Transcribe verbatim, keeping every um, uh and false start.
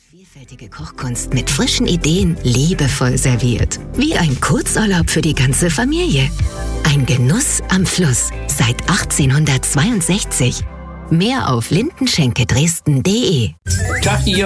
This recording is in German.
Vielfältige Kochkunst mit frischen Ideen, liebevoll serviert. Wie ein Kurzurlaub für die ganze Familie. Ein Genuss am Fluss seit achtzehnhundertzweiundsechzig. Mehr auf lindenschenke dresden punkt de. Tag, ihr